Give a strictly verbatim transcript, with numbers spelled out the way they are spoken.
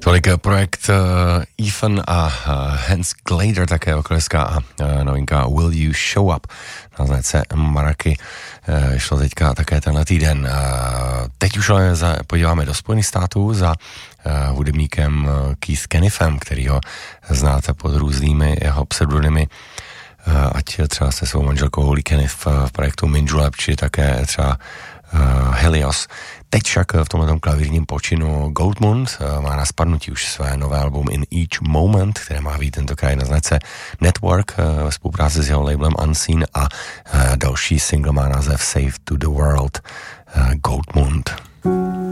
Tolik projekt uh, Ethan a uh, Hans Glader, také vokalistka a uh, novinka Will You Show Up na značce Maraky. Uh, šlo teďka také tenhle týden. Uh, teď už ale za, podíváme do Spojených států za uh, hudebníkem uh, Keith Kenifem, kterýho znáte pod různými jeho pseudonymy, uh, ať třeba se svou manželkou Holly Kenif v projektu Minjulab, či také třeba uh, Helios. Teď však v tomhle klavírním počinu Goldmund má na spadnutí už své nové album In Each Moment, které má být tentokrát na značce Network ve spolupráci s jeho labelem Unseen a další single má název Save to the World. Goldmund.